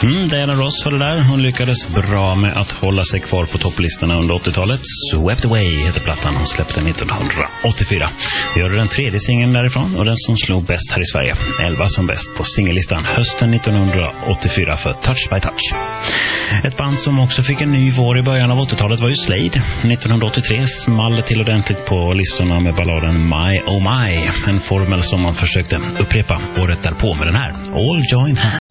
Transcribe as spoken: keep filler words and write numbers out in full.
Mm, Diana Ross var det där. Hon lyckades bra med att hålla sig kvar på topplistorna under åttiotalet. Swept Away heter plattan hon släppte nittonhundraåttiofyra. Vi hörde den tredje singeln därifrån och den som slog bäst här i Sverige. elva som bäst på singellistan hösten nittonhundraåttiofyra för Touch by Touch. Ett band som också fick en ny vår i början av åttiotalet var ju Slade. nittonhundraåttiotre small till ordentligt på listorna med balladen My Oh My. En formel som man försökte upprepa året därpå med den här All Join Hands.